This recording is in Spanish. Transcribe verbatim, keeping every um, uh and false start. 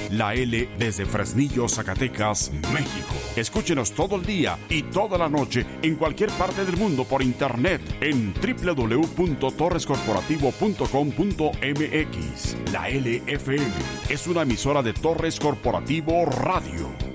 La L desde Fresnillo, Zacatecas, México. Escúchenos todo el día y toda la noche en cualquier parte del mundo por internet en doble u doble u doble u punto torres corporativo punto com punto m x. La L F M es una emisora de Torres Corporativo Radio.